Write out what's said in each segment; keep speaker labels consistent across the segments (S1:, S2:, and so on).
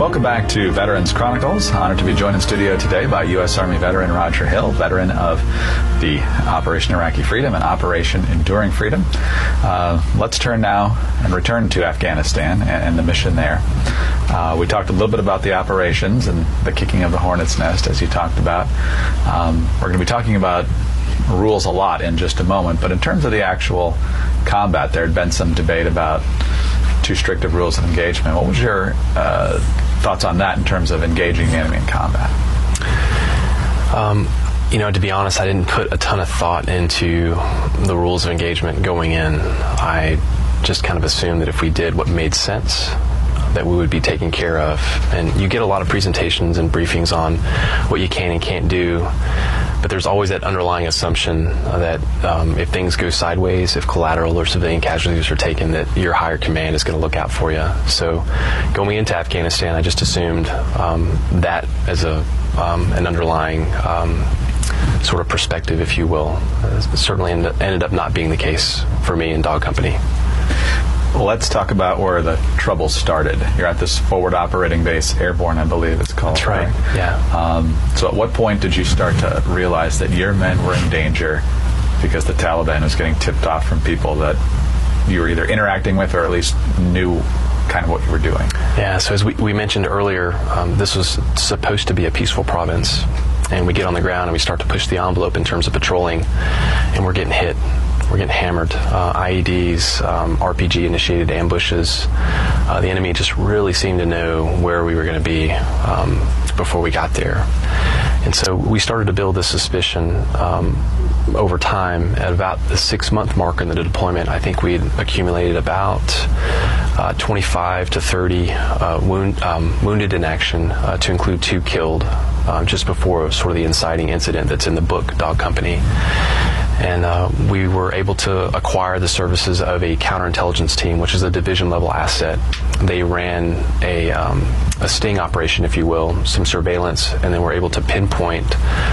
S1: Welcome back to Veterans Chronicles. Honored to be joined in studio today by U.S. Army veteran Roger Hill, veteran of the Operation Iraqi Freedom and Operation Enduring Freedom. Let's turn now and return to Afghanistan and the mission there. We talked a little bit about the operations and the kicking of the hornet's nest, as you talked about. We're going to be talking about rules a lot in just a moment, but in terms of the actual combat, there had been some debate about too strict of rules of engagement. What was your thoughts on that in terms of engaging the enemy in combat?
S2: To be honest, I didn't put a ton of thought into the rules of engagement going in. I just kind of assumed that if we did what made sense, that we would be taken care of. And you get a lot of presentations and briefings on what you can and can't do, but there's always that underlying assumption that if things go sideways, if collateral or civilian casualties are taken, that your higher command is going to look out for you. So going into Afghanistan, I just assumed that as an underlying sort of perspective, if you will. It certainly ended up not being the case for me in Dog Company.
S1: Well, let's talk about where the trouble started. You're at this forward operating base, Airborne, I believe it's called.
S2: That's right. Yeah.
S1: So at what point did you start to realize that your men were in danger because the Taliban was getting tipped off from people that you were either interacting with or at least knew kind of what you were doing?
S2: Yeah, so as we mentioned earlier, this was supposed to be a peaceful province, and we get on the ground and we start to push the envelope in terms of patrolling, and we're getting hit. We're getting hammered. IEDs, RPG-initiated ambushes. The enemy just really seemed to know where we were going to be before we got there. And so we started to build this suspicion over time. At about the 6-month mark in the deployment, I think we had accumulated about 25 to 30 wounded in action, to include 2 killed, just before sort of the inciting incident that's in the book, Dog Company. And we were able to acquire the services of a counterintelligence team, which is a division-level asset. They ran a sting operation, if you will, some surveillance, and then were able to pinpoint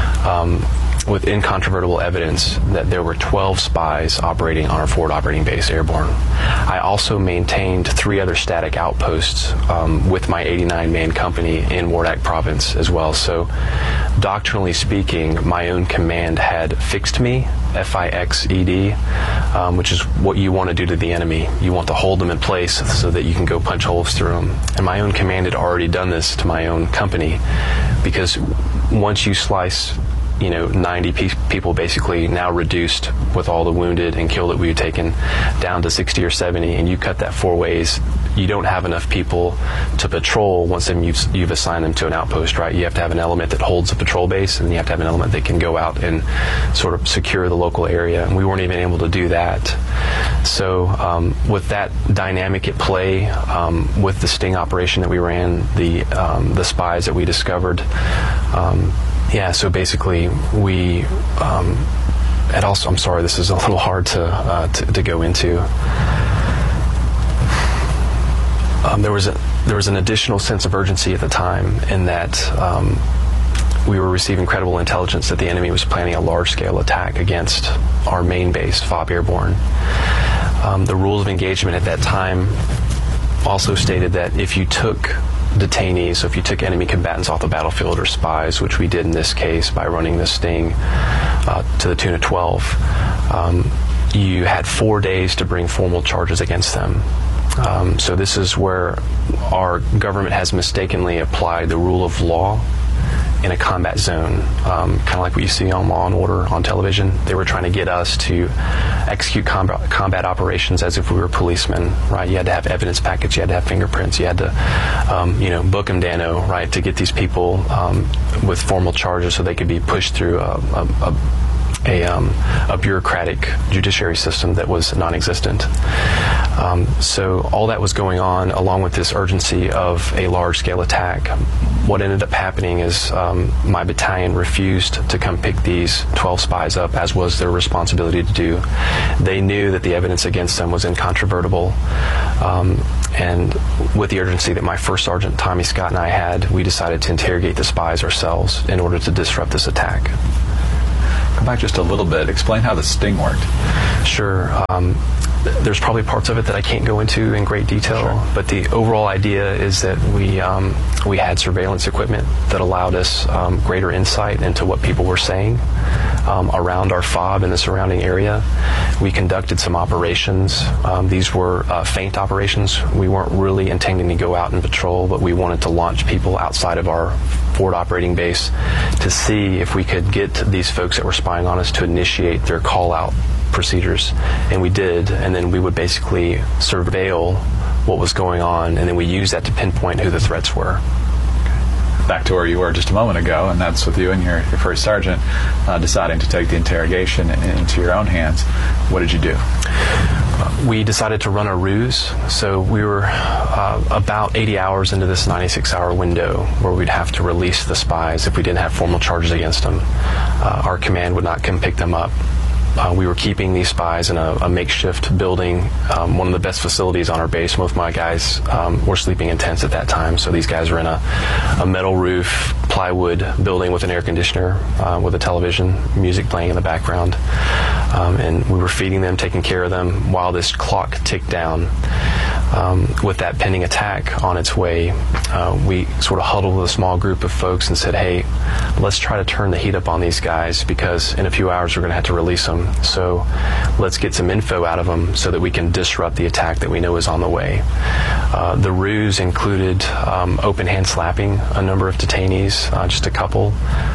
S2: with incontrovertible evidence that there were 12 spies operating on our forward operating base, Airborne. I also maintained 3 other static outposts with my 89-man company in Wardak province as well. So doctrinally speaking, my own command had fixed me, F-I-X-E-D, which is what you want to do to the enemy. You want to hold them in place so that you can go punch holes through them. And my own command had already done this to my own company, because once you slice 90 people basically now reduced with all the wounded and killed that we had taken down to 60 or 70, and you cut that 4 ways, you don't have enough people to patrol once you've assigned them to an outpost, right? You have to have an element that holds a patrol base, and you have to have an element that can go out and sort of secure the local area, and we weren't even able to do that. So with that dynamic at play, with the sting operation that we ran, the spies that we discovered, so basically we and also, I'm sorry, this is a little hard to go into. There was an additional sense of urgency at the time in that we were receiving credible intelligence that the enemy was planning a large-scale attack against our main base, FOB Airborne. The rules of engagement at that time also stated that if you took detainees, so if you took enemy combatants off the battlefield or spies, which we did in this case by running this sting to the tune of 12, you had 4 days to bring formal charges against them. So this is where our government has mistakenly applied the rule of law in a combat zone, kind of like what you see on Law and Order on television. They were trying to get us to execute combat operations as if we were policemen, right? You had to have evidence packets, you had to have fingerprints, you had to, book them, Dano, right, to get these people with formal charges so they could be pushed through a bureaucratic judiciary system that was non-existent. So all that was going on, along with this urgency of a large-scale attack. What ended up happening is my battalion refused to come pick these 12 spies up, as was their responsibility to do. They knew that the evidence against them was incontrovertible, and with the urgency that my first sergeant, Tommy Scott, and I had, we decided to interrogate the spies ourselves in order to disrupt this attack.
S1: Come back just a little bit. Explain how the sting worked.
S2: Sure. there's probably parts of it that I can't go into in great detail,
S1: Sure.
S2: but the overall idea is that we had surveillance equipment that allowed us greater insight into what people were saying around our fob and the surrounding area. We conducted some operations. These were feint operations. We weren't really intending to go out and patrol, but we wanted to launch people outside of our forward operating base to see if we could get these folks that were spying on us to initiate their call-out procedures. And we did, and then we would basically surveil what was going on, and then we used that to pinpoint who the threats were.
S1: Back to where you were just a moment ago, and that's with you and your first sergeant deciding to take the interrogation into your own hands. What did you do?
S2: We decided to run a ruse. So we were about 80 hours into this 96-hour window where we'd have to release the spies if we didn't have formal charges against them. Our command would not come pick them up. We were keeping these spies in a makeshift building, one of the best facilities on our base. Most of my guys were sleeping in tents at that time, so these guys were in a metal roof, plywood building with an air conditioner, with a television, music playing in the background. And we were feeding them, taking care of them while this clock ticked down. With that pending attack on its way, we sort of huddled with a small group of folks and said, hey, let's try to turn the heat up on these guys, because in a few hours we're going to have to release them. So let's get some info out of them so that we can disrupt the attack that we know is on the way. The ruse included open hand slapping a number of detainees, just a couple.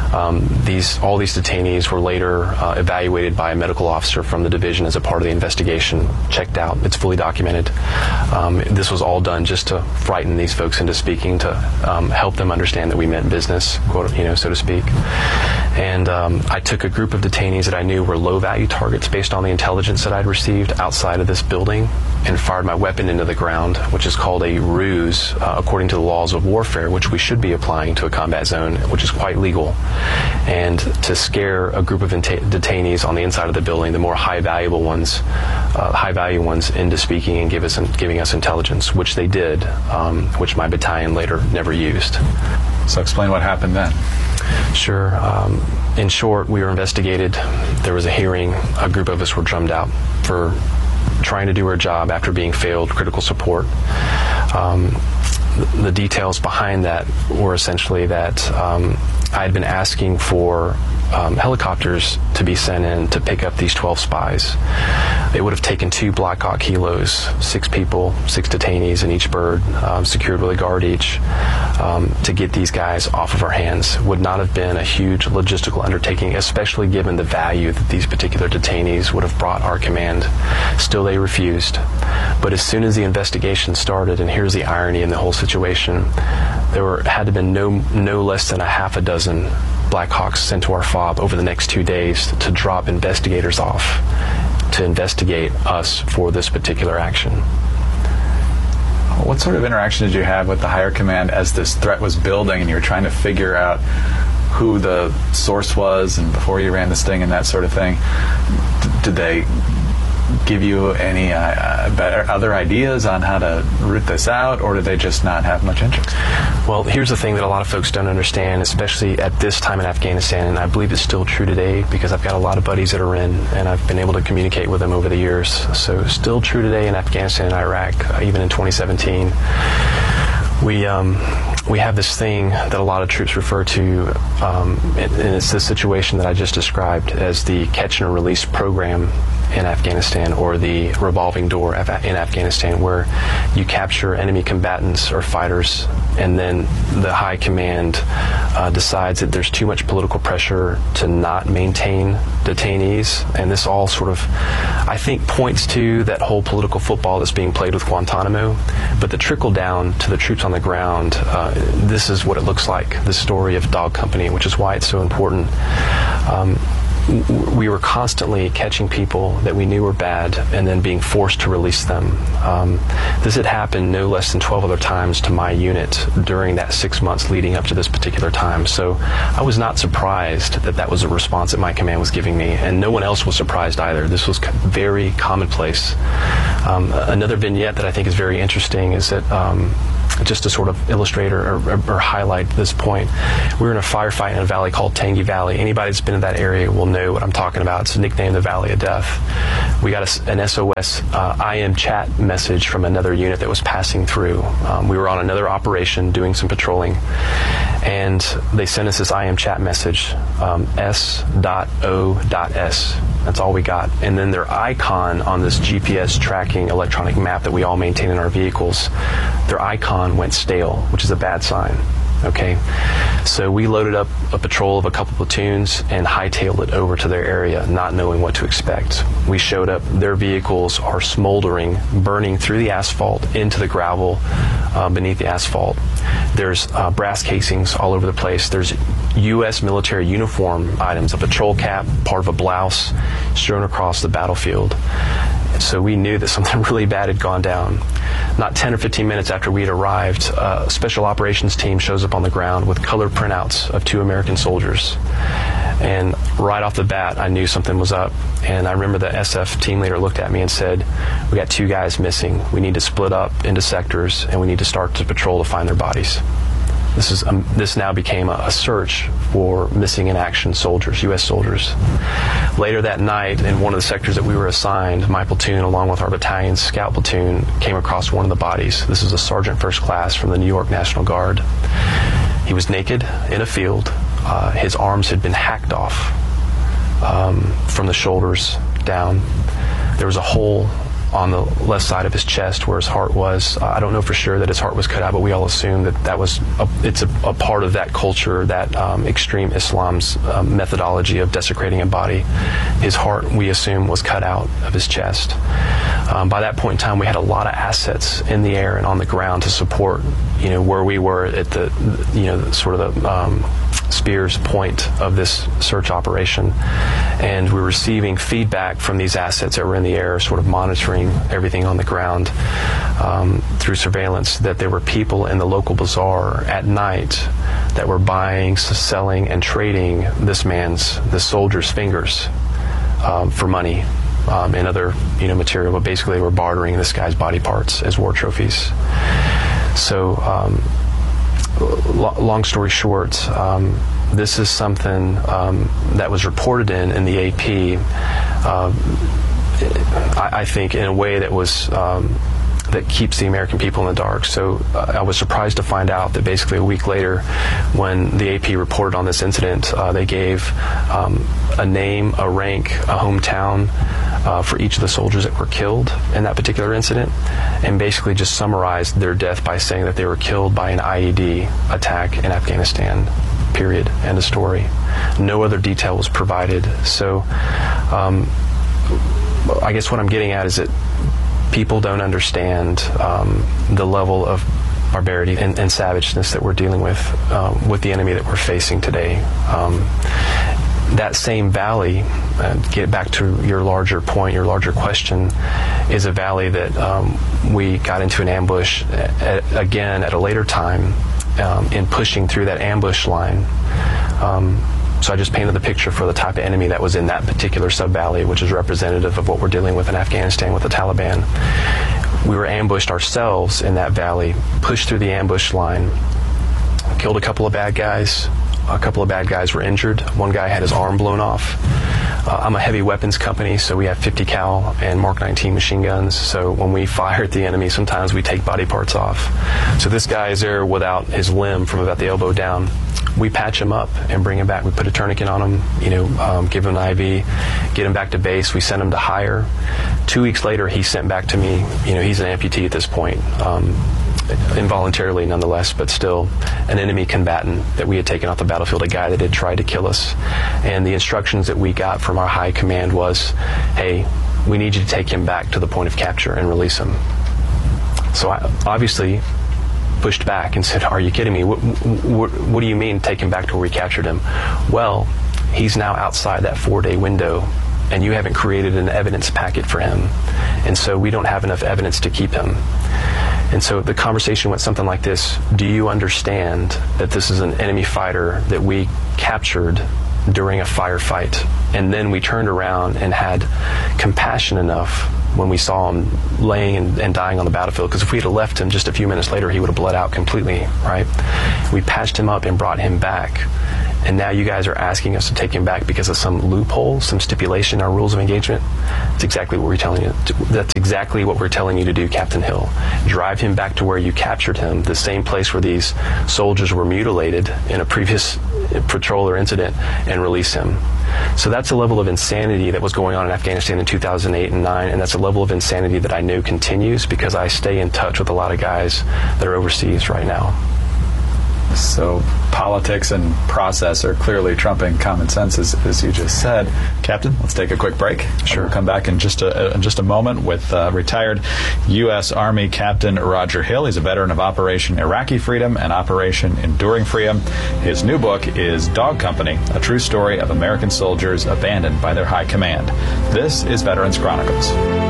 S2: All these detainees were later evaluated by a medical officer from the division as a part of the investigation, checked out. It's fully documented. This was all done just to frighten these folks into speaking, to help them understand that we meant business, quote, so to speak. And I took a group of detainees that I knew were low-value targets based on the intelligence that I'd received outside of this building, and fired my weapon into the ground, which is called a ruse, according to the laws of warfare, which we should be applying to a combat zone, which is quite legal. And to scare a group of detainees on the inside of the building, the more high-value ones into speaking and giving us intelligence, which they did, which my battalion later never used.
S1: So explain what happened then.
S2: Sure. In short, we were investigated. There was a hearing. A group of us were drummed out for trying to do our job after being failed critical support. The details behind that were essentially that I had been asking for helicopters to be sent in to pick up these 12 spies. It would have taken 2 Black Hawk Helos, 6 people, 6 detainees in each bird, secured with a guard each, to get these guys off of our hands. Would not have been a huge logistical undertaking, especially given the value that these particular detainees would have brought our command. Still, they refused. But as soon as the investigation started, and here's the irony in the whole situation, there had to have been no less than a half a dozen Black Hawks sent to our FOB over the next 2 days to drop investigators off to investigate us for this particular action.
S1: What sort of interaction did you have with the higher command as this threat was building and you were trying to figure out who the source was and before you ran this thing and that sort of thing? Did they give you any other ideas on how to root this out, or did they just not have much interest?
S2: Well, here's the thing that a lot of folks don't understand, especially at this time in Afghanistan, and I believe it's still true today because I've got a lot of buddies that are in, and I've been able to communicate with them over the years. So still true today in Afghanistan and Iraq, even in 2017. We have this thing that a lot of troops refer to, and it's the situation that I just described as the catch and release program in Afghanistan, or the revolving door in Afghanistan, where you capture enemy combatants or fighters, and then the high command decides that there's too much political pressure to not maintain detainees. And this all sort of, I think, points to that whole political football that's being played with Guantanamo. But the trickle down to the troops on the ground, this is what it looks like, the story of Dog Company, which is why it's so important. We were constantly catching people that we knew were bad and then being forced to release them. This had happened no less than 12 other times to my unit during that 6 months leading up to this particular time. So I was not surprised that that was a response that my command was giving me, and no one else was surprised either. This was very commonplace. Another vignette that I think is very interesting is that just to sort of illustrate or highlight this point, we were in a firefight in a valley called Tangi Valley. Anybody that's been in that area will know what I'm talking about. It's nicknamed the Valley of Death. We got an SOS IM chat message from another unit that was passing through. We were on another operation doing some patrolling, and they sent us this IM chat message, S.O.S. That's all we got. And then their icon on this GPS tracking electronic map that we all maintain in our vehicles, their icon went stale, which is a bad sign. Okay, so we loaded up a patrol of a couple platoons and hightailed it over to their area, not knowing what to expect. We showed up, their vehicles are smoldering, burning through the asphalt into the gravel beneath the asphalt. There's brass casings all over the place. There's U.S. military uniform items, a patrol cap, part of a blouse, strewn across the battlefield. So we knew that something really bad had gone down. Not 10 or 15 minutes after we had arrived, a special operations team shows up on the ground with colored printouts of 2 American soldiers. And right off the bat, I knew something was up. And I remember the SF team leader looked at me and said, "We got 2 guys missing. We need to split up into sectors, and we need to start to patrol to find their bodies." This now became a search for missing in action soldiers, U.S. soldiers. Later that night, in one of the sectors that we were assigned, my platoon, along with our battalion's scout platoon, came across one of the bodies. This is a sergeant first class from the New York National Guard. He was naked in a field. His arms had been hacked off from the shoulders down. There was a hole on the left side of his chest where his heart was. I don't know for sure that his heart was cut out, but we all assume that was it's a part of that culture, that extreme Islam's methodology of desecrating a body. His heart, we assume, was cut out of his chest. By that point in time, we had a lot of assets in the air and on the ground to support, where we were at the sort of the spear's point of this search operation. And we're receiving feedback from these assets that were in the air, sort of monitoring everything on the ground through surveillance, that there were people in the local bazaar at night that were buying, selling, and trading the soldier's fingers for money and other material. But basically, they were bartering this guy's body parts as war trophies. So long story short, this is something that was reported in the AP, I think, in a way that was that keeps the American people in the dark. So I was surprised to find out that basically a week later, when the AP reported on this incident, they gave a name, a rank, a hometown for each of the soldiers that were killed in that particular incident, and basically just summarized their death by saying that they were killed by an IED attack in Afghanistan. Period. End of story. No other detail was provided. So I guess what I'm getting at is that people don't understand the level of barbarity and savageness that we're dealing with the enemy that we're facing today. That same valley, get back to your larger point, your larger question, is a valley that we got into an ambush again at a later time in pushing through that ambush line. So I just painted the picture for the type of enemy that was in that particular sub-valley, which is representative of what we're dealing with in Afghanistan with the Taliban. We were ambushed ourselves in that valley, pushed through the ambush line, killed a couple of bad guys. A couple of bad guys were injured. One guy had his arm blown off. I'm a heavy weapons company, so we have 50 cal and Mark 19 machine guns. So when we fire at the enemy, sometimes we take body parts off. So this guy is there without his limb from about the elbow down. We patch him up and bring him back. We put a tourniquet on him, give him an IV, get him back to base. We send him to hire. 2 weeks later, he's sent back to me. He's an amputee at this point. Involuntarily nonetheless, but still an enemy combatant that we had taken off the battlefield, a guy that had tried to kill us. And the instructions that we got from our high command was, hey, we need you to take him back to the point of capture and release him. So I obviously pushed back and said, are you kidding me? What do you mean take him back to where we captured him? Well, he's now outside that 4-day window, and you haven't created an evidence packet for him. And so we don't have enough evidence to keep him. And so the conversation went something like this: do you understand that this is an enemy fighter that we captured during a firefight, and then we turned around and had compassion enough when we saw him laying and dying on the battlefield, because if we had left him just a few minutes later, he would have bled out completely, right? We patched him up and brought him back. And now you guys are asking us to take him back because of some loophole, some stipulation in our rules of engagement. That's exactly what we're telling you. That's exactly what we're telling you to do, Captain Hill. Drive him back to where you captured him, the same place where these soldiers were mutilated in a previous patrol or incident, and release him. So that's a level of insanity that was going on in Afghanistan in 2008 and 9, and that's a level of insanity that I know continues because I stay in touch with a lot of guys that are overseas right now.
S1: So politics and process are clearly trumping common sense, as you just said. Captain, let's take a quick break.
S2: Sure.
S1: We'll come back in just a moment with retired U.S. Army Captain Roger Hill. He's a veteran of Operation Iraqi Freedom and Operation Enduring Freedom. His new book is Dog Company, a true story of American soldiers abandoned by their high command. This is Veterans Chronicles.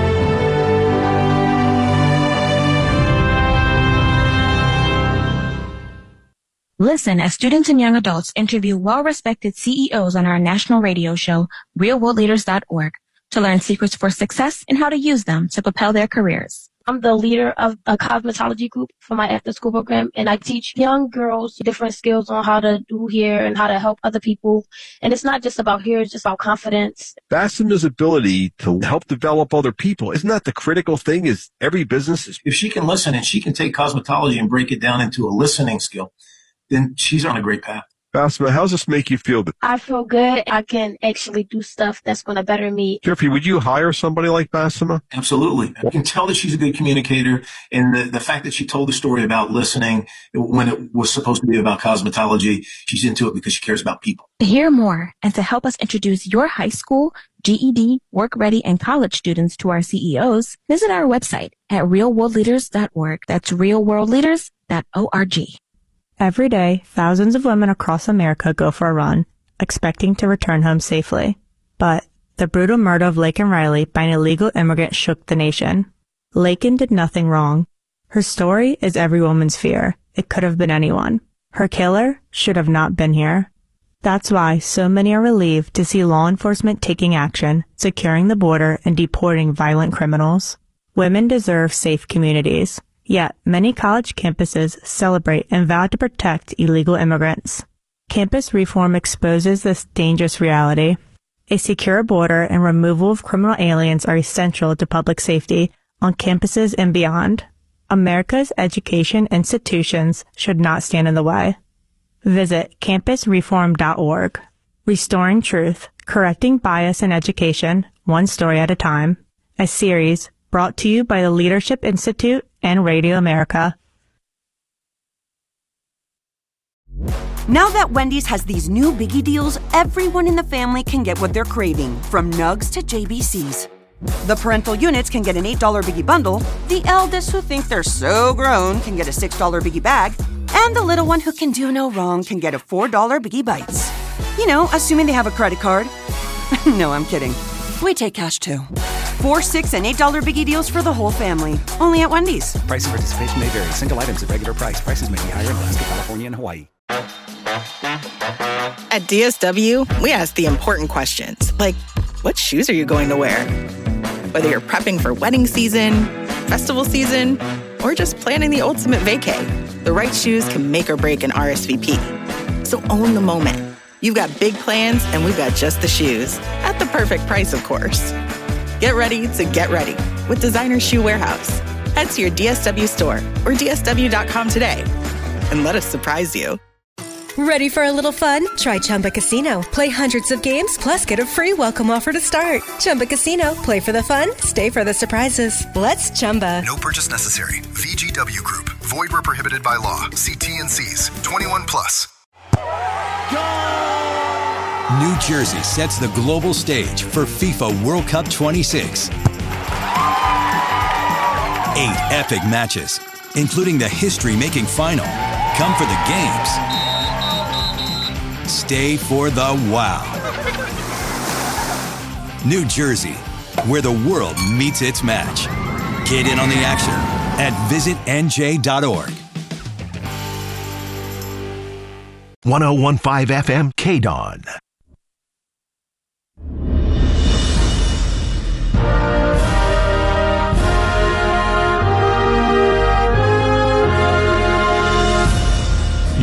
S3: Listen as students and young adults interview well-respected CEOs on our national radio show, realworldleaders.org, to learn secrets for success and how to use them to propel their careers.
S4: I'm the leader of a cosmetology group for my after-school program, and I teach young girls different skills on how to do hair and how to help other people. And it's not just about hair, it's just about confidence.
S5: Fastima's ability to help develop other people, isn't that the critical thing? Is every business is...
S6: If she can listen and she can take cosmetology and break it down into a listening skill, then she's on a great path.
S5: Fastima, how does this make you feel?
S4: I feel good. I can actually do stuff that's going to better me.
S5: Jeffrey, would you hire somebody like Fastima?
S6: Absolutely. I can tell that she's a good communicator, and the fact that she told the story about listening when it was supposed to be about cosmetology, she's into it because she cares about people.
S3: To hear more and to help us introduce your high school, GED, work-ready, and college students to our CEOs, visit our website at realworldleaders.org. That's realworldleaders.org.
S7: Every day, thousands of women across America go for a run, expecting to return home safely. But the brutal murder of Laken Riley by an illegal immigrant shook the nation. Laken did nothing wrong. Her story is every woman's fear. It could have been anyone. Her killer should have not been here. That's why so many are relieved to see law enforcement taking action, securing the border, and deporting violent criminals. Women deserve safe communities. Yet, many college campuses celebrate and vow to protect illegal immigrants. Campus reform exposes this dangerous reality. A secure border and removal of criminal aliens are essential to public safety on campuses and beyond. America's education institutions should not stand in the way. Visit campusreform.org. Restoring Truth, Correcting Bias in Education, One Story at a Time. A series brought to you by the Leadership Institute and Radio America.
S8: Now that Wendy's has these new biggie deals, everyone in the family can get what they're craving, from nugs to JBCs. The parental units can get an $8 biggie bundle, the eldest who think they're so grown can get a $6 biggie bag, and the little one who can do no wrong can get a $4 biggie bites. You know, assuming they have a credit card. No, I'm kidding. We take cash too. 4, 6, and $8 biggie deals for the whole family. Only at Wendy's.
S9: Price and participation may vary. Single items at regular price. Prices may be higher in Alaska, California, and Hawaii.
S10: At DSW, we ask the important questions, like, what shoes are you going to wear? Whether you're prepping for wedding season, festival season, or just planning the ultimate vacay, the right shoes can make or break an RSVP. So own the moment. You've got big plans, and we've got just the shoes. At the perfect price, of course. Get ready to get ready with Designer Shoe Warehouse. Head to your DSW store or DSW.com today and let us surprise you.
S11: Ready for a little fun? Try Chumba Casino. Play hundreds of games, plus get a free welcome offer to start. Chumba Casino. Play for the fun, stay for the surprises. Let's Chumba.
S12: No purchase necessary. VGW Group. Void where prohibited by law. See T&Cs. 21 plus.
S13: New Jersey sets the global stage for FIFA World Cup 26. 8 epic matches, including the history-making final. Come for the games. Stay for the wow. New Jersey, where the world meets its match. Get in on the action at visitnj.org.
S14: 101.5 FM KDON.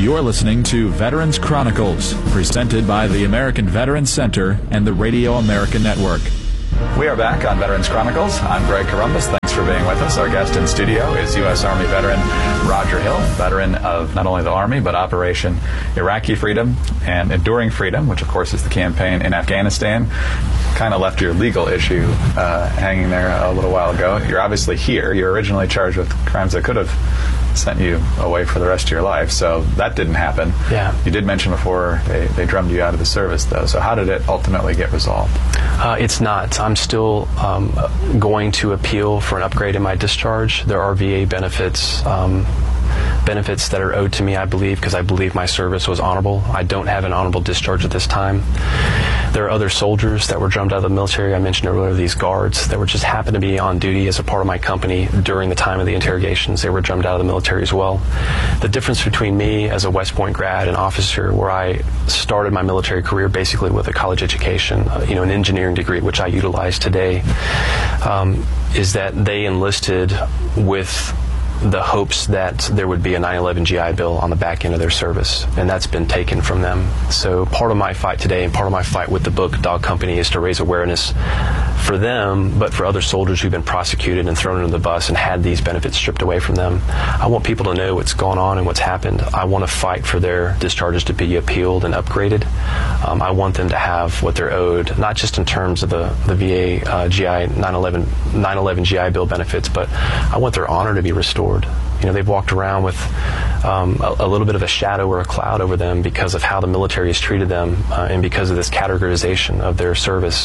S14: You're listening to Veterans Chronicles, presented by the American Veterans Center and the Radio America Network.
S1: We are back on Veterans Chronicles. I'm Greg Corombos. Thanks for being with us. Our guest in studio is U.S. Army veteran Roger Hill, veteran of not only the Army, but Operation Iraqi Freedom and Enduring Freedom, which, of course, is the campaign in Afghanistan. Kind of left your legal issue hanging there a little while ago. You're obviously here. You're originally charged with crimes that could have sent you away for the rest of your life, so that didn't happen.
S2: Yeah.
S1: You did mention before they drummed you out of the service, though. So how did it ultimately get resolved?
S2: It's not. I'm still going to appeal for an upgrade in my discharge. There are VA benefits that are owed to me, I believe, because I believe my service was honorable. I don't have an honorable discharge at this time. There are other soldiers that were drummed out of the military. I mentioned earlier these guards that were just happened to be on duty as a part of my company during the time of the interrogations. They were drummed out of the military as well. The difference between me as a West Point grad and officer, where I started my military career basically with a college education, an engineering degree, which I utilize today, is that they enlisted with the hopes that there would be a 9/11 GI Bill on the back end of their service, and that's been taken from them. So part of my fight today and part of my fight with the book Dog Company is to raise awareness for them, but for other soldiers who've been prosecuted and thrown under the bus and had these benefits stripped away from them. I want people to know what's gone on and what's happened. I want to fight for their discharges to be appealed and upgraded. I want them to have what they're owed, not just in terms of the VA GI 9/11 GI Bill benefits, but I want their honor to be restored. They've walked around with a little bit of a shadow or a cloud over them because of how the military has treated them and because of this categorization of their service.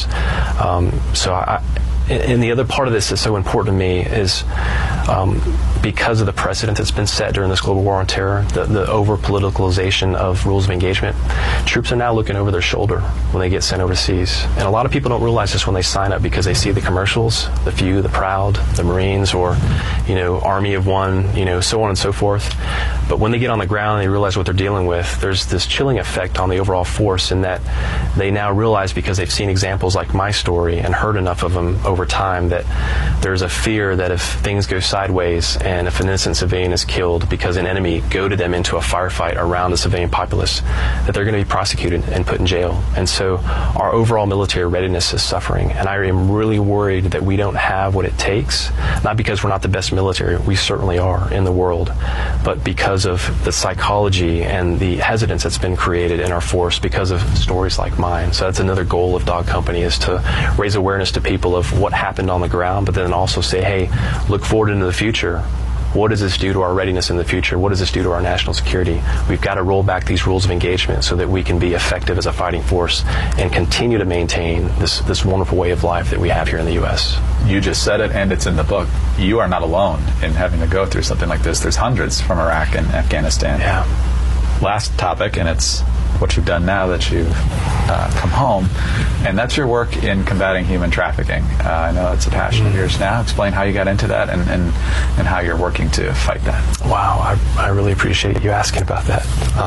S2: And the other part of this that's so important to me is because of the precedent that's been set during this global war on terror, the over-politicalization of rules of engagement, troops are now looking over their shoulder when they get sent overseas. And a lot of people don't realize this when they sign up because they see the commercials, the few, the proud, the Marines, or, Army of One, so on and so forth. But when they get on the ground and they realize what they're dealing with, there's this chilling effect on the overall force in that they now realize, because they've seen examples like my story and heard enough of them over time, that there's a fear that if things go sideways and if an innocent civilian is killed because an enemy goaded them into a firefight around the civilian populace, that they're going to be prosecuted and put in jail. And so our overall military readiness is suffering. And I am really worried that we don't have what it takes, not because we're not the best military, we certainly are in the world, but because of the psychology and the hesitance that's been created in our force because of stories like mine. So that's another goal of Dog Company, is to raise awareness to people of what happened on the ground, but then also say, hey, look forward into the future. What does this do to our readiness in the future? What does this do to our national security? We've got to roll back these rules of engagement so that we can be effective as a fighting force and continue to maintain this wonderful way of life that we have here in the U.S.
S1: You just said it, and it's in the book. You are not alone in having to go through something like this. There's hundreds from Iraq and Afghanistan.
S2: Yeah.
S1: Last topic, and it's what you've done now that you've come home, and that's your work in combating human trafficking. I know it's a passion of yours now. Explain how you got into that and how you're working to fight that.
S2: Wow, I really appreciate you asking about that.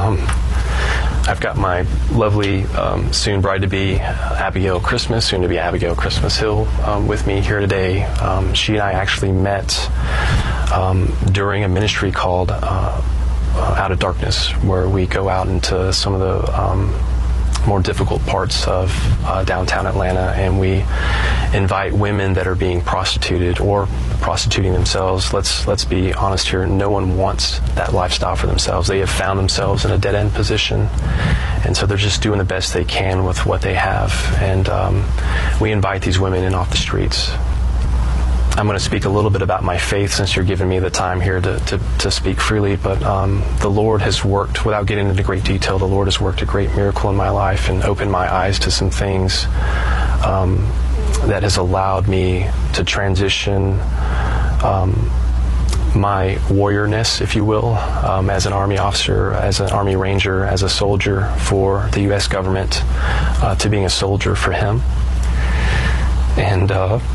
S2: I've got my lovely soon bride-to-be Abigail Christmas, soon-to-be Abigail Christmas Hill, with me here today. She and I actually met during a ministry called Out of Darkness, where we go out into some of the more difficult parts of downtown Atlanta, and we invite women that are being prostituted or prostituting themselves. Let's be honest here. No one wants that lifestyle for themselves. They have found themselves in a dead-end position, and so they're just doing the best they can with what they have. And we invite these women in off the streets. I'm going to speak a little bit about my faith, since you're giving me the time here to speak freely, but the Lord has worked, without getting into great detail, the Lord has worked a great miracle in my life and opened my eyes to some things that has allowed me to transition my warriorness, if you will, as an Army officer, as an Army Ranger, as a soldier for the U.S. government, to being a soldier for Him. And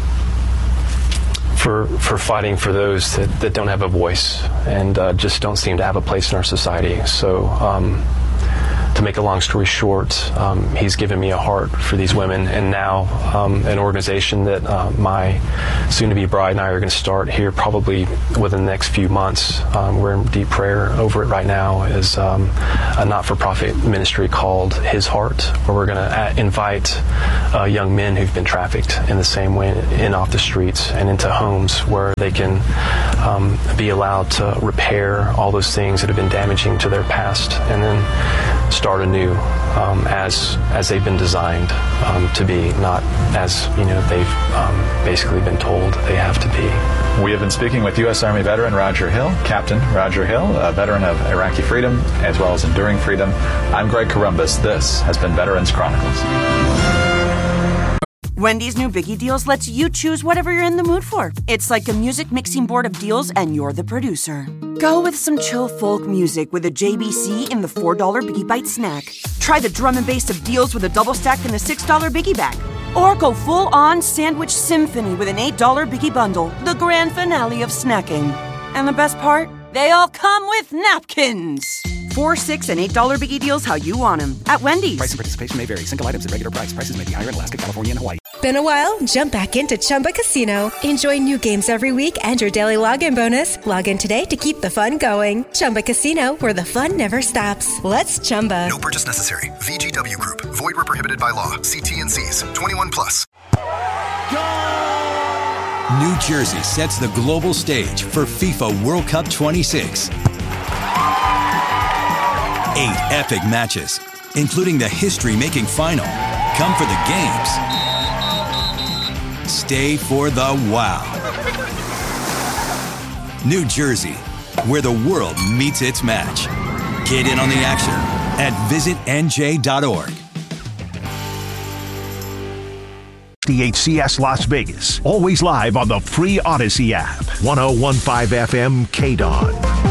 S2: for fighting for those that don't have a voice and just don't seem to have a place in our society. So to make a long story short, he's given me a heart for these women, and now an organization that my soon-to-be bride and I are going to start here probably within the next few months. We're in deep prayer over it right now, is a not-for-profit ministry called His Heart, where we're going to invite young men who've been trafficked in the same way in off the streets and into homes where they can be allowed to repair all those things that have been damaging to their past, and then start anew as they've been designed to be, not as they've basically been told they have to be.
S1: We have been speaking with U.S. Army veteran Roger Hill, Captain Roger Hill, a veteran of Iraqi freedom as well as enduring freedom. I'm Greg Corombos. This has been Veterans Chronicles.
S8: Wendy's new Biggie Deals lets you choose whatever you're in the mood for. It's like a music mixing board of deals, and you're the producer. Go with some chill folk music with a JBC in the $4 Biggie Bite snack. Try the drum and bass of deals with a double stack in the $6 Biggie Bag. Or go full-on sandwich symphony with an $8 Biggie Bundle, the grand finale of snacking. And the best part? They all come with napkins. $4, $6, and $8 Biggie Deals how you want them at Wendy's.
S9: Price and participation may vary. Single items at regular price. Prices may be higher in Alaska, California, and Hawaii.
S11: Been a while? Jump back into Chumba Casino. Enjoy new games every week and your daily login bonus. Log in today to keep the fun going. Chumba Casino, where the fun never stops. Let's Chumba.
S12: No purchase necessary. VGW Group. Void where prohibited by law. See T&Cs. 21 plus.
S13: New Jersey sets the global stage for FIFA World Cup 26. 8 epic matches, including the history-making final. Come for the games. Stay for the wow. New Jersey, where the world meets its match. Get in on the action at visitnj.org.
S15: DHCS Las Vegas, always live on the free Odyssey app. 101.5 FM KDON.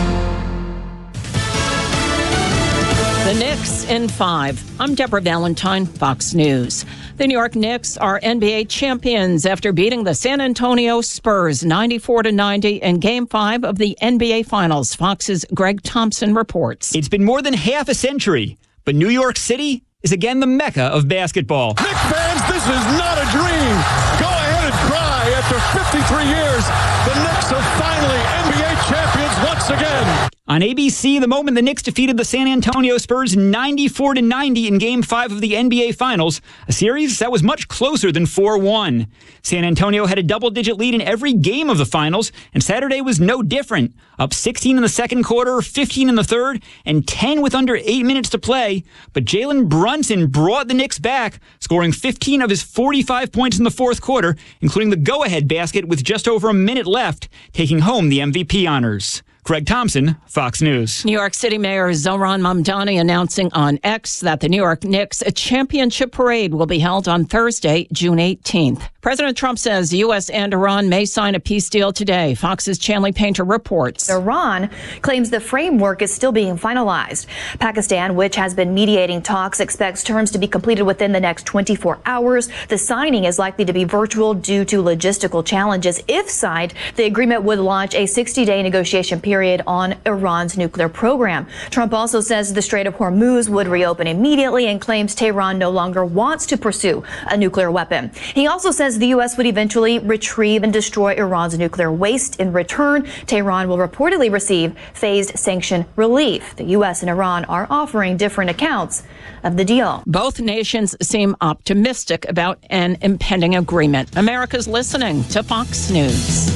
S16: The Knicks in 5. I'm Deborah Valentine, Fox News. The New York Knicks are NBA champions after beating the San Antonio Spurs 94-90 in Game 5 of the NBA Finals. Fox's Greg Thompson reports.
S17: It's been more than half a century, but New York City is again the mecca of basketball.
S18: Knicks fans, this is not a dream. Go ahead and cry. After 53 years, the Knicks are finally NBA champions once again.
S17: On ABC, the moment the Knicks defeated the San Antonio Spurs 94-90 in Game 5 of the NBA Finals, a series that was much closer than 4-1. San Antonio had a double-digit lead in every game of the Finals, and Saturday was no different. Up 16 in the second quarter, 15 in the third, and 10 with under 8 minutes to play. But Jalen Brunson brought the Knicks back, scoring 15 of his 45 points in the fourth quarter, including the go-ahead basket with just over a minute left, taking home the MVP honors. Greg Thompson, Fox News.
S16: New York City Mayor Zohran Mamdani announcing on X that the New York Knicks championship parade will be held on Thursday, June 18th. President Trump says the U.S. and Iran may sign a peace deal today. Fox's Chanley Painter reports.
S19: Iran claims the framework is still being finalized. Pakistan, which has been mediating talks, expects terms to be completed within the next 24 hours. The signing is likely to be virtual due to logistical challenges. If signed, the agreement would launch a 60-day negotiation period on Iran's nuclear program. Trump also says the Strait of Hormuz would reopen immediately and claims Tehran no longer wants to pursue a nuclear weapon. He also says the U.S. would eventually retrieve and destroy Iran's nuclear waste. In return, Tehran will reportedly receive phased sanction relief. The U.S. and Iran are offering different accounts of the deal.
S16: Both nations seem optimistic about an impending agreement. America's listening to Fox News.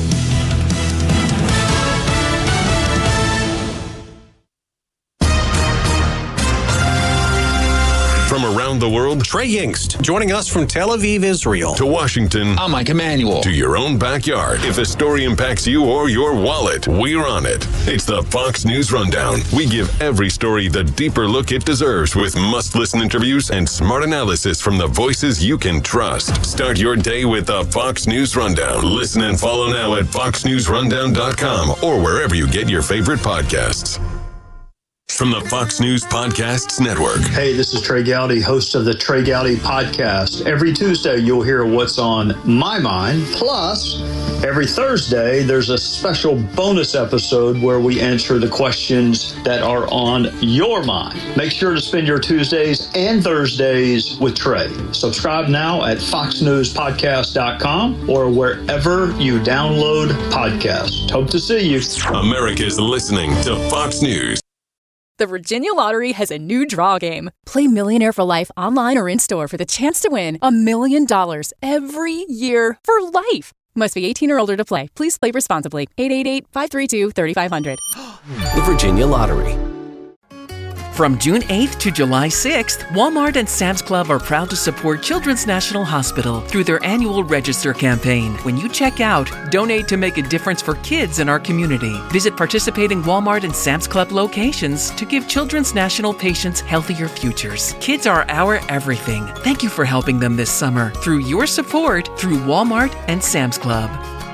S20: From around the world,
S21: Trey Yingst, joining us from Tel Aviv, Israel.
S20: To Washington.
S21: I'm Mike Emanuel.
S20: To your own backyard. If a story impacts you or your wallet, we're on it. It's the Fox News Rundown. We give every story the deeper look it deserves with must-listen interviews and smart analysis from the voices you can trust. Start your day with the Fox News Rundown. Listen and follow now at foxnewsrundown.com or wherever you get your favorite podcasts. From the Fox News Podcasts Network.
S22: Hey, this is Trey Gowdy, host of the Trey Gowdy Podcast. Every Tuesday, you'll hear what's on my mind. Plus, Every Thursday, there's a special bonus episode where we answer the questions that are on your mind. Make sure to spend your Tuesdays and Thursdays with Trey. Subscribe now at foxnewspodcast.com or wherever you download podcasts. Hope to see you.
S20: America's listening to Fox News.
S4: The Virginia Lottery has a new draw game. Play Millionaire for Life online or in-store for the chance to win $1 million every year for life. Must be 18 or older to play. Please play responsibly. 888-532-3500.
S5: The Virginia Lottery. From June 8th to July 6th, Walmart and Sam's Club are proud to support Children's National Hospital through their annual Register campaign. When you check out, donate to make a difference for kids in our community. Visit participating Walmart and Sam's Club locations to give Children's National patients healthier futures. Kids are our everything. Thank you for helping them this summer through your support through Walmart and Sam's Club.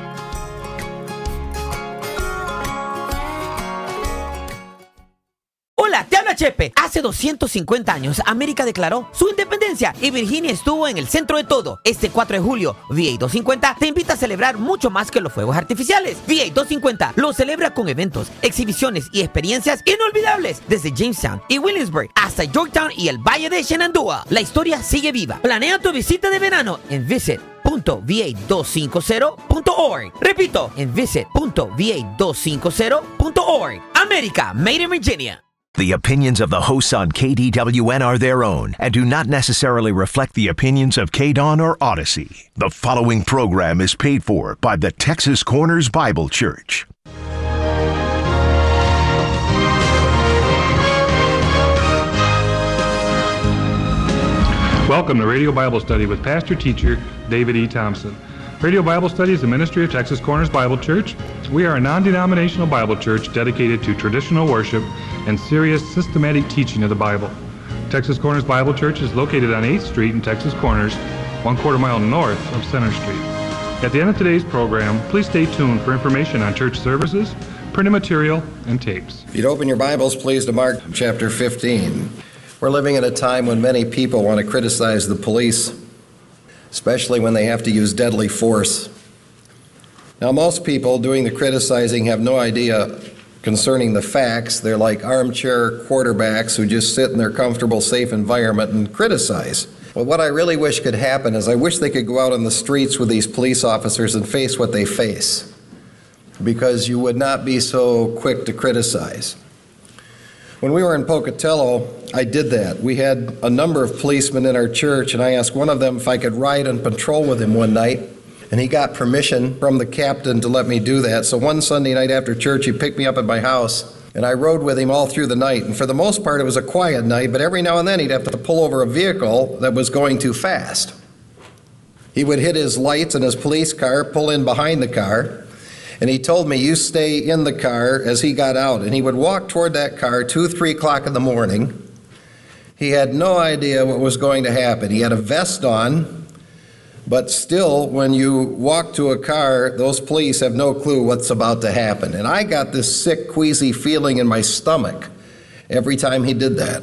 S23: Hola, te habla Chepe. Hace 250 años, América declaró su independencia y Virginia estuvo en el centro de todo. Este 4 de julio, VA 250 te invita a celebrar mucho más que los fuegos artificiales. VA 250 lo celebra con eventos, exhibiciones y experiencias inolvidables desde Jamestown y Williamsburg hasta Yorktown y el Valle de Shenandoah. La historia sigue viva. Planea tu visita de verano en visit.va250.org. Repito, en visit.va250.org. America, made in Virginia.
S15: The opinions of the hosts on KDWN are their own and do not necessarily reflect the opinions of KDON or Odyssey. The following program is paid for by the Texas Corners Bible Church.
S24: Welcome to Radio Bible Study with Pastor-Teacher David E. Thompson. Radio Bible Study is the ministry of Texas Corners Bible Church. We are a non-denominational Bible church dedicated to traditional worship and serious systematic teaching of the Bible. Texas Corners Bible Church is located on 8th Street in Texas Corners, 1/4 mile north of Center Street. At the end of today's program, please stay tuned for information on church services, printed material, and tapes.
S25: If you'd open your Bibles, please, to Mark chapter 15. We're living in a time when many people want to criticize the police, especially when they have to use deadly force. Now, most people doing the criticizing have no idea concerning the facts. They're like armchair quarterbacks who just sit in their comfortable, safe environment and criticize. Well, what I really wish could happen is I wish they could go out on the streets with these police officers and face what they face, because you would not be so quick to criticize. When we were in Pocatello, I did that. We had a number of policemen in our church, and I asked one of them if I could ride and patrol with him one night, and he got permission from the captain to let me do that. So one Sunday night after church, he picked me up at my house, and I rode with him all through the night. And for the most part, it was a quiet night, but every now and then he'd have to pull over a vehicle that was going too fast. He would hit his lights in his police car, pull in behind the car, and he told me, you stay in the car as he got out. And he would walk toward that car 2, 3 o'clock in the morning. He had no idea what was going to happen. He had a vest on, but still, when you walk to a car, those police have no clue what's about to happen. And I got this sick, queasy feeling in my stomach every time he did that.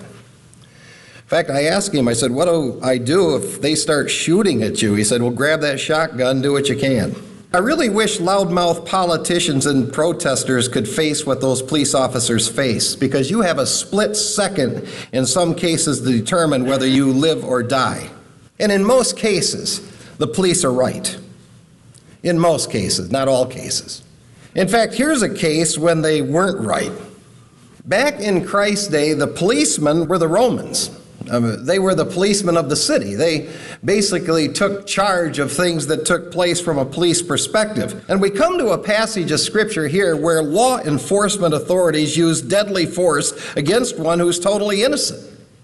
S25: In fact, I asked him, I said, what do I do if they start shooting at you? He said, well, grab that shotgun, do what you can. I really wish loudmouth politicians and protesters could face what those police officers face, because you have a split second in some cases to determine whether you live or die. And in most cases, the police are right. In most cases, not all cases. In fact, here's a case when they weren't right. Back in Christ's day, the policemen were the Romans. They were the policemen of the city. They basically took charge of things that took place from a police perspective. And we come to a passage of scripture here where law enforcement authorities use deadly force against one who's totally innocent.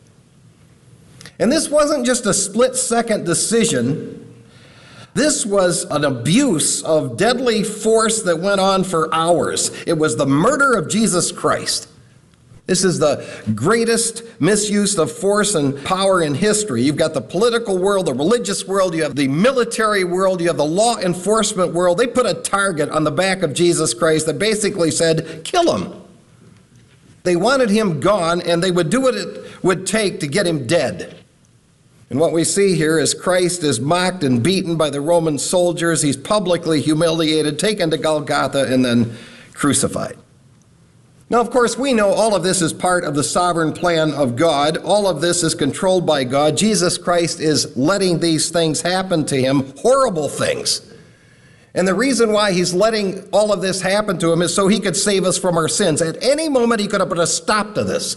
S25: And this wasn't just a split-second decision. This was an abuse of deadly force that went on for hours. It was the murder of Jesus Christ. This is the greatest misuse of force and power in history. You've got the political world, the religious world, you have the military world, you have the law enforcement world. They put a target on the back of Jesus Christ that basically said, kill him. They wanted him gone, and they would do what it would take to get him dead. And what we see here is Christ is mocked and beaten by the Roman soldiers. He's publicly humiliated, taken to Golgotha, and then crucified. Now, of course, we know all of this is part of the sovereign plan of God. All of this is controlled by God. Jesus Christ is letting these things happen to him, horrible things. And the reason why he's letting all of this happen to him is so he could save us from our sins. At any moment, he could have put a stop to this.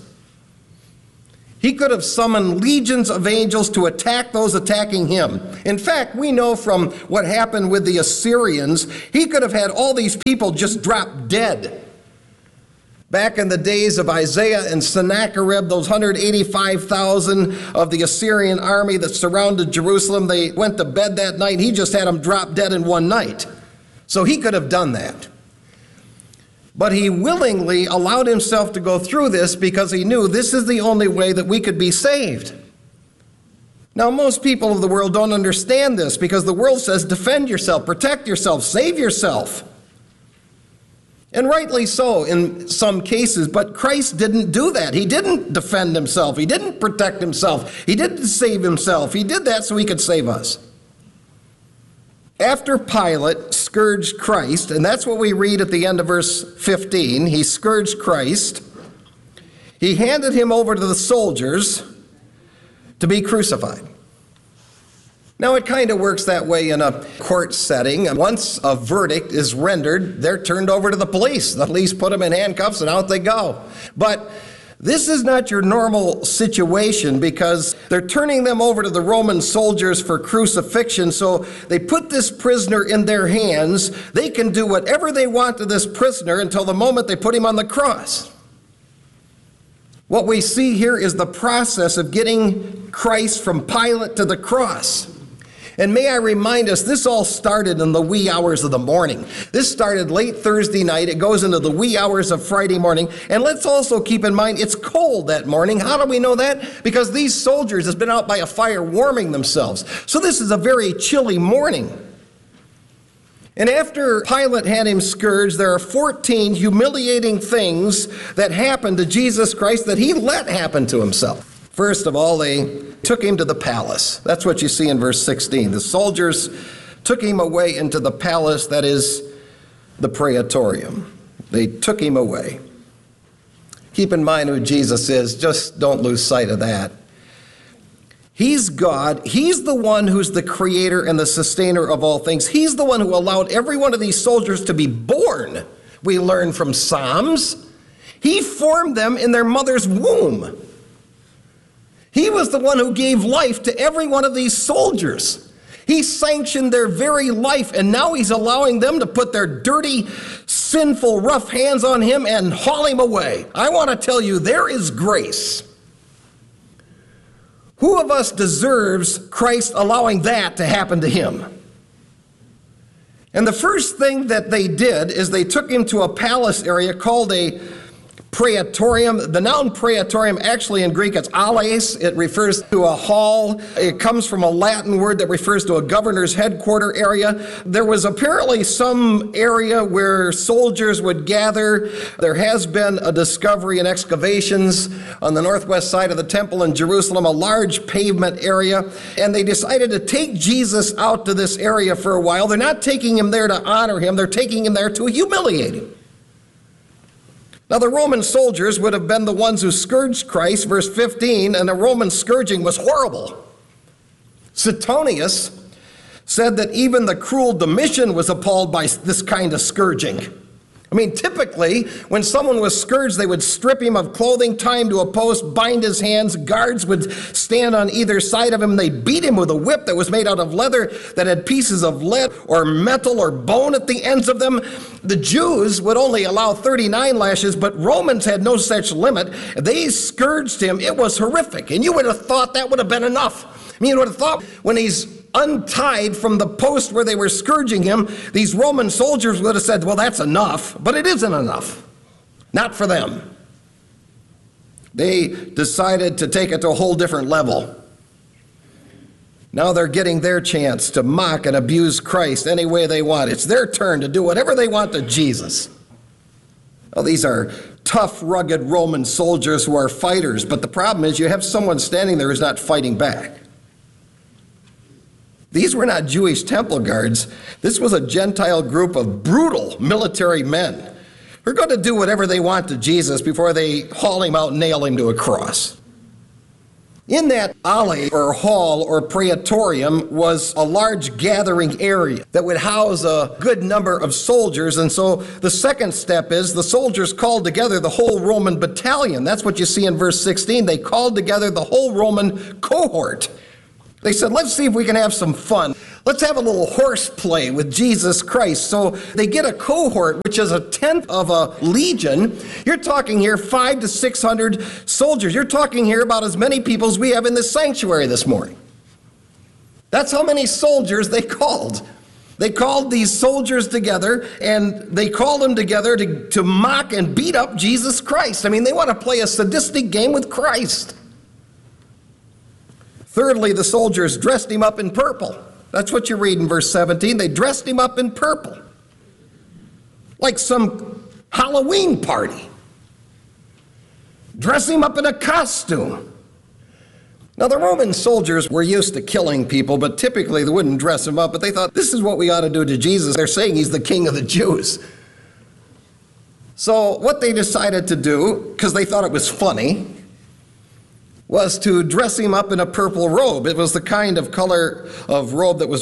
S25: He could have summoned legions of angels to attack those attacking him. In fact, we know from what happened with the Assyrians, he could have had all these people just drop dead. Back in the days of Isaiah and Sennacherib, those 185,000 of the Assyrian army that surrounded Jerusalem, they went to bed that night. He just had them drop dead in one night. So he could have done that. But he willingly allowed himself to go through this because he knew this is the only way that we could be saved. Now, most people of the world don't understand this because the world says defend yourself, protect yourself, save yourself. And rightly so in some cases, but Christ didn't do that. He didn't defend himself. He didn't protect himself. He didn't save himself. He did that so he could save us. After Pilate scourged Christ, and that's what we read at the end of verse 15, he scourged Christ, he handed him over to the soldiers to be crucified. Now, it kind of works that way in a court setting. Once a verdict is rendered, they're turned over to the police. The police put them in handcuffs and out they go. But this is not your normal situation because they're turning them over to the Roman soldiers for crucifixion. So they put this prisoner in their hands. They can do whatever they want to this prisoner until the moment they put him on the cross. What we see here is the process of getting Christ from Pilate to the cross. And may I remind us, this all started in the wee hours of the morning. This started late Thursday night. It goes into the wee hours of Friday morning. And let's also keep in mind, it's cold that morning. How do we know that? Because these soldiers have been out by a fire warming themselves. So this is a very chilly morning. And after Pilate had him scourged, there are 14 humiliating things that happened to Jesus Christ that he let happen to himself. First of all, they took him to the palace. That's what you see in verse 16. The soldiers took him away into the palace, that is the praetorium. They took him away. Keep in mind who Jesus is. Just don't lose sight of that. He's God. He's the one who's the creator and the sustainer of all things. He's the one who allowed every one of these soldiers to be born. We learn from Psalms. He formed them in their mother's womb. He was the one who gave life to every one of these soldiers. He sanctioned their very life, and now he's allowing them to put their dirty, sinful, rough hands on him and haul him away. I want to tell you, there is grace. Who of us deserves Christ allowing that to happen to him? And the first thing that they did is they took him to a palace area called a praetorium. The noun praetorium, actually in Greek, it's alais. It refers to a hall. It comes from a Latin word that refers to a governor's headquarter area. There was apparently some area where soldiers would gather. There has been a discovery in excavations on the northwest side of the temple in Jerusalem, a large pavement area, and they decided to take Jesus out to this area for a while. They're not taking him there to honor him. They're taking him there to humiliate him. Now, the Roman soldiers would have been the ones who scourged Christ, verse 15, and the Roman scourging was horrible. Suetonius said that even the cruel Domitian was appalled by this kind of scourging. I mean, typically, when someone was scourged, they would strip him of clothing, tie him to a post, bind his hands. Guards would stand on either side of him. They'd beat him with a whip that was made out of leather that had pieces of lead or metal or bone at the ends of them. The Jews would only allow 39 lashes, but Romans had no such limit. They scourged him. It was horrific. And you would have thought that would have been enough. I mean, you would have thought when he's untied from the post where they were scourging him, these Roman soldiers would have said, well, that's enough. But it isn't enough. Not for them. They decided to take it to a whole different level. Now they're getting their chance to mock and abuse Christ any way they want. It's their turn to do whatever they want to Jesus. Well, these are tough, rugged Roman soldiers who are fighters, but the problem is you have someone standing there who's not fighting back. These were not Jewish temple guards. This was a Gentile group of brutal military men who are going to do whatever they want to Jesus before they haul him out and nail him to a cross. In that alley or hall or praetorium was a large gathering area that would house a good number of soldiers. And so the second step is the soldiers called together the whole Roman battalion. That's what you see in verse 16. They called together the whole Roman cohort. They said, let's see if we can have some fun. Let's have a little horseplay with Jesus Christ. So they get a cohort, which is a tenth of a legion. You're talking here 500 to 600 soldiers. You're talking here about as many people as we have in this sanctuary this morning. That's how many soldiers they called. They called these soldiers together, and they called them together to mock and beat up Jesus Christ. I mean, they want to play a sadistic game with Christ. Thirdly, the soldiers dressed him up in purple. That's what you read in verse 17. They dressed him up in purple, like some Halloween party. Dress him up in a costume. Now, the Roman soldiers were used to killing people, but typically they wouldn't dress him up. But they thought, this is what we ought to do to Jesus. They're saying he's the king of the Jews. So what they decided to do, because they thought it was funny, was to dress him up in a purple robe. It was the kind of color of robe that was